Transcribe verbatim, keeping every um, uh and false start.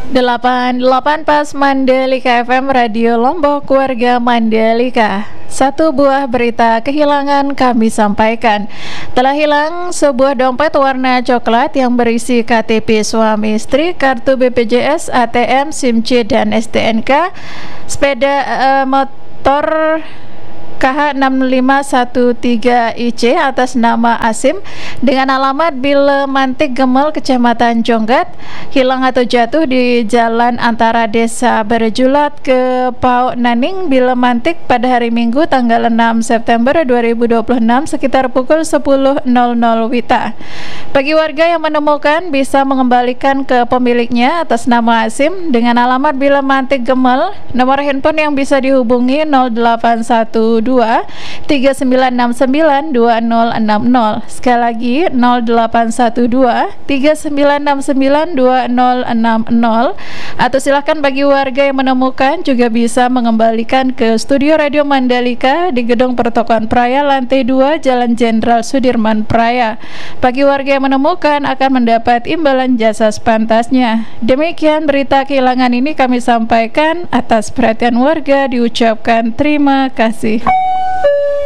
delapan puluh delapan Pas Mandalika F M, Radio Lombok, Warga Mandalika. Satu buah berita kehilangan kami sampaikan. Telah hilang sebuah dompet warna coklat yang berisi K T P suami istri, kartu B P J S, A T M, SIM C, dan S T N K, sepeda uh, motor K H enam lima satu tiga I C atas nama Asim dengan alamat Bilemantik Gemel, Kecamatan Jonggat, hilang atau jatuh di jalan antara Desa Berjulat ke Pau Naning, Bilemantik pada hari Minggu tanggal enam September dua ribu dua puluh enam sekitar pukul sepuluh nol nol Wita. Bagi warga yang menemukan bisa mengembalikan ke pemiliknya atas nama Asim dengan alamat Bilemantik Gemel. Nomor handphone yang bisa dihubungi nol delapan satu dua tiga sembilan enam sembilan dua nol enam nol. Sekali lagi nol delapan satu dua tiga sembilan enam sembilan dua nol enam nol. Atau silakan bagi warga yang menemukan juga bisa mengembalikan ke studio Radio Mandalika di Gedung Pertokohan Praya lantai dua Jalan Jenderal Sudirman Praya. Bagi warga yang menemukan akan mendapat imbalan jasa sepantasnya. Demikian berita kehilangan ini kami sampaikan. Atas perhatian warga diucapkan terima kasih.